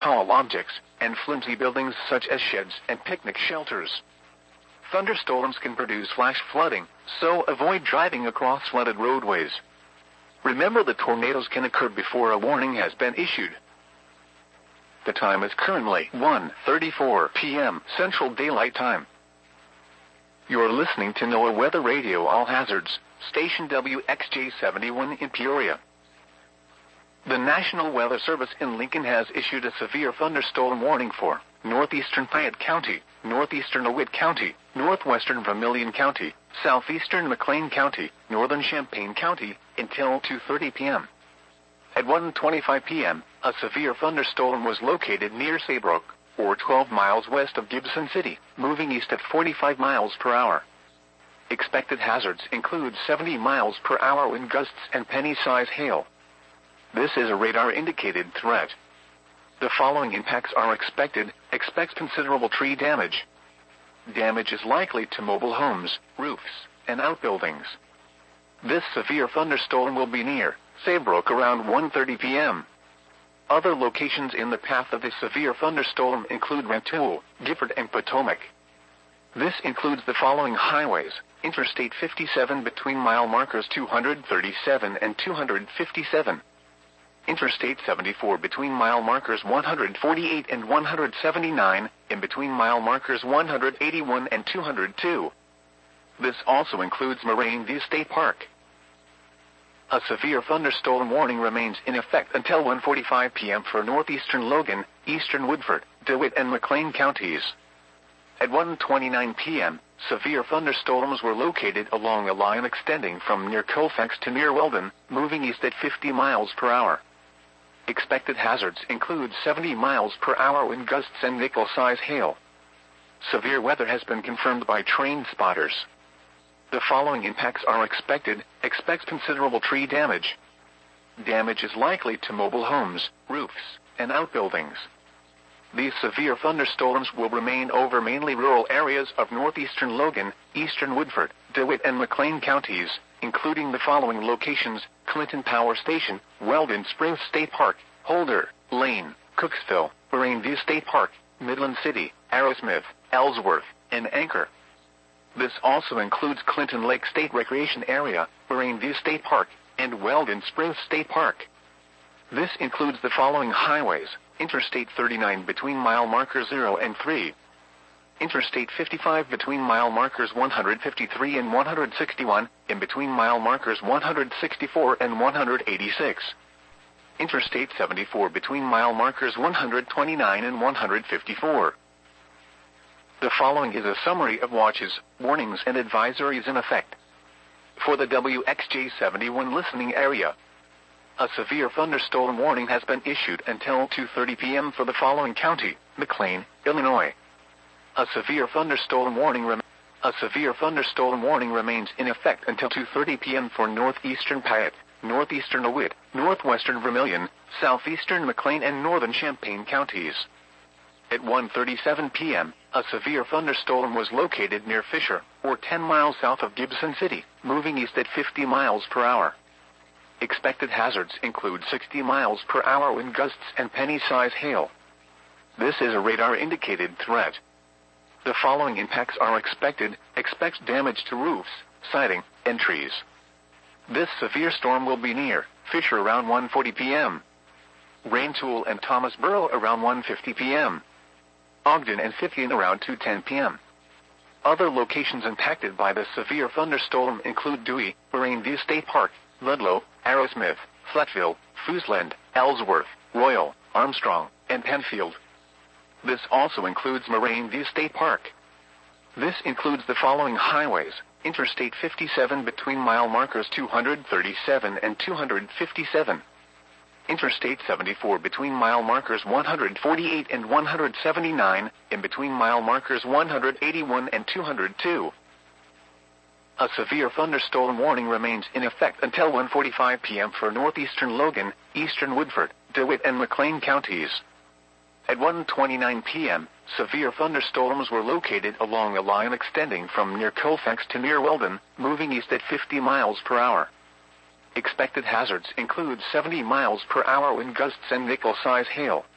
tall objects, and flimsy buildings such as sheds and picnic shelters. Thunderstorms can produce flash flooding, so avoid driving across flooded roadways. Remember that tornadoes can occur before a warning has been issued. The time is currently 1:34 p.m. Central Daylight Time. You're listening to NOAA Weather Radio All Hazards, station WXJ71 in Peoria. The National Weather Service in Lincoln has issued a severe thunderstorm warning for northeastern Piatt County, northeastern DeWitt County, northwestern Vermilion County, southeastern McLean County, northern Champaign County, until 2:30 p.m. At 1:25 p.m., a severe thunderstorm was located near Saybrook, or 12 miles west of Gibson City, moving east at 45 miles per hour. Expected hazards include 70 miles per hour wind gusts and penny-size hail. This is a radar-indicated threat. The following impacts are expected. Expect considerable tree damage. Damage is likely to mobile homes, roofs, and outbuildings. This severe thunderstorm will be near Saybrook around 1:30 p.m. Other locations in the path of this severe thunderstorm include Rantoul, Gifford, and Potomac. This includes the following highways: Interstate 57 between mile markers 237 and 257. Interstate 74 between mile markers 148 and 179, in between mile markers 181 and 202. This also includes Moraine View State Park. A severe thunderstorm warning remains in effect until 1:45 p.m. for northeastern Logan, eastern Woodford, DeWitt, and McLean counties. At 1:29 p.m., severe thunderstorms were located along a line extending from near Colfax to near Weldon, moving east at 50 miles per hour. Expected hazards include 70 miles per hour wind gusts and nickel-size hail. Severe weather has been confirmed by train spotters. The following impacts are expected. Expect considerable tree damage. Damage is likely to mobile homes, roofs, and outbuildings. These severe thunderstorms will remain over mainly rural areas of northeastern Logan, eastern Woodford, DeWitt, and McLean counties, including the following locations: Clinton Power Station, Weldon Springs State Park, Holder, Lane, Cooksville, Moraine View State Park, Midland City, Arrowsmith, Ellsworth, and Anchor. This also includes Clinton Lake State Recreation Area, Moraine View State Park, and Weldon Springs State Park. This includes the following highways: Interstate 39 between mile markers 0 and 3. Interstate 55 between mile markers 153 and 161, in between mile markers 164 and 186. Interstate 74 between mile markers 129 and 154. The following is a summary of watches, warnings, and advisories in effect. For the WXJ71 listening area, a severe thunderstorm warning has been issued until 2:30 p.m. for the following county: McLean, Illinois. A severe thunderstorm warning remains in effect until 2:30 p.m. for northeastern Piatt, northeastern DeWitt, northwestern Vermilion, southeastern McLean, and northern Champaign counties. At 1:37 p.m., a severe thunderstorm was located near Fisher, or 10 miles south of Gibson City, moving east at 50 miles per hour. Expected hazards include 60 miles per hour wind gusts and penny-size hail. This is a radar-indicated threat. The following impacts are expected. Expect damage to roofs, siding, and trees. This severe storm will be near Fisher around 1:40 p.m. Rantoul and Thomasboro around 1:50 p.m. Ogden and Fithian around 2:10 p.m. Other locations impacted by the severe thunderstorm include Dewey, Moraine View State Park, Ludlow, Arrowsmith, Fletville, Foosland, Ellsworth, Royal, Armstrong, and Penfield. This also includes Moraine View State Park. This includes the following highways: Interstate 57 between mile markers 237 and 257. Interstate 74 between mile markers 148 and 179, in between mile markers 181 and 202. A severe thunderstorm warning remains in effect until 1:45 p.m. for northeastern Logan, eastern Woodford, DeWitt, and McLean counties. At 1:29 p.m., severe thunderstorms were located along a line extending from near Colfax to near Weldon, moving east at 50 miles per hour. Expected hazards include 70 miles per hour wind gusts and nickel-size hail.